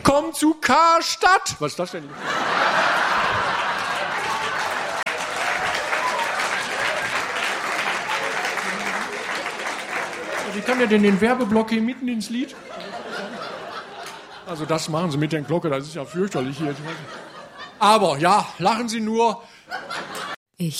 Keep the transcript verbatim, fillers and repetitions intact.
Komm zu Karstadt. Was ist das denn? Wie kann der denn den Werbeblock hier mitten ins Lied? Also das machen Sie mit der Glocke, das ist ja fürchterlich hier. Aber ja, lachen Sie nur.